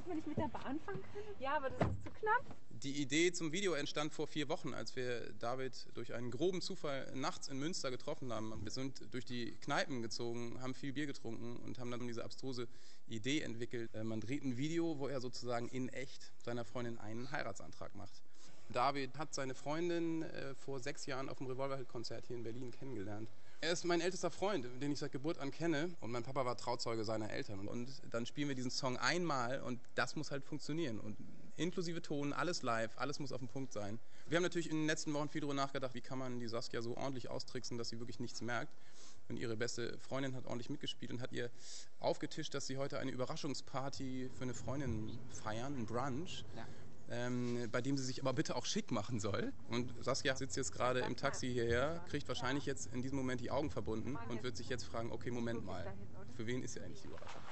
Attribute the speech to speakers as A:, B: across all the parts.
A: Hätten wir nicht mit der Bahn fahren können? Ja, aber das ist zu knapp.
B: Die Idee zum Video entstand vor 4 Wochen, als wir David durch einen groben Zufall nachts in Münster getroffen haben. Wir sind durch die Kneipen gezogen, haben viel Bier getrunken und haben dann diese abstruse Idee entwickelt. Man dreht ein Video, wo er sozusagen in echt seiner Freundin einen Heiratsantrag macht. David hat seine Freundin vor 6 Jahren auf dem Revolverheld-Konzert hier in Berlin kennengelernt. Er ist mein ältester Freund, den ich seit Geburt an kenne. Und mein Papa war Trauzeuge seiner Eltern. Und dann spielen wir diesen Song einmal und das muss halt funktionieren. Und inklusive Ton, alles live, alles muss auf den Punkt sein. Wir haben natürlich in den letzten Wochen viel darüber nachgedacht, wie kann man die Saskia so ordentlich austricksen, dass sie wirklich nichts merkt. Und ihre beste Freundin hat ordentlich mitgespielt und hat ihr aufgetischt, dass sie heute eine Überraschungsparty für eine Freundin feiern, ein Brunch. Ja. Bei dem sie sich aber bitte auch schick machen soll. Und Saskia sitzt jetzt gerade im Taxi hierher, kriegt wahrscheinlich jetzt in diesem Moment die Augen verbunden und wird sich jetzt fragen, okay, Moment mal, für wen ist sie eigentlich die Überraschung?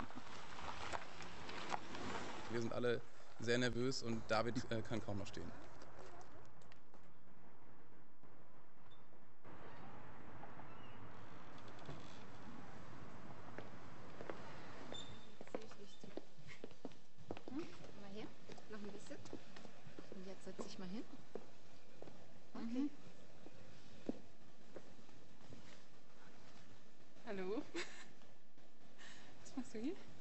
B: Wir sind alle sehr nervös und David kann kaum noch stehen.
C: Mal hier, noch ein bisschen. Und jetzt setz dich mal hin. Okay.
A: Hallo? Was machst du hier?